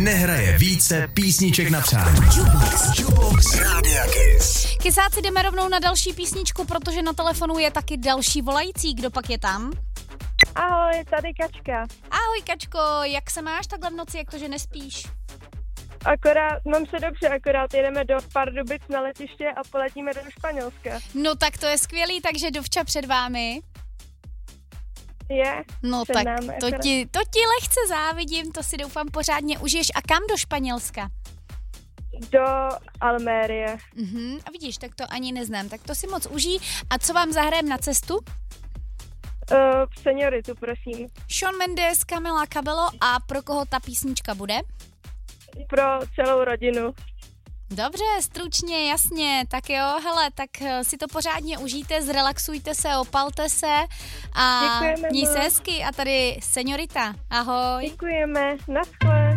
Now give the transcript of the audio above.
nehraje více písniček na přání. Jukebox Rádia Kiss. Kysáci, jdeme rovnou na další písničku, protože na telefonu je taky další volající. Kdo pak je tam? Ahoj, tady Kačka. Ahoj Kačko, jak se máš takhle v noci, jak to, že nespíš? Akorát, mám se dobře, akorát jedeme do Pardubic na letiště a poletíme do Španělska. No tak to je skvělý, takže Dovča před vámi. Je, No před tak námi to ti lehce závidím, to si doufám pořádně užiješ. A kam do Španělska? do Almérie. A vidíš, tak to ani neznám, tak to si moc užij. A co vám zahrajem na cestu? Senioritu, prosím. Shawn Mendes, Camila Cabello a pro koho ta písnička bude? Pro celou rodinu. Dobře, stručně, jasně, tak jo, hele, tak si to pořádně užijte, zrelaxujte se, opalte se a Děkujeme měj se moc. hezky a tady seniorita, ahoj. Děkujeme, naschle.